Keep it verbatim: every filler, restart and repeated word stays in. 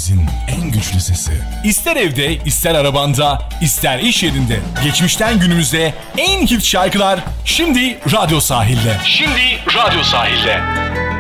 Türkiye'mizin en güçlü sesi. İster evde, ister arabanda, ister iş yerinde. Geçmişten günümüze en hit şarkılar şimdi Radyo Sahil'de. Şimdi Radyo Sahil'de.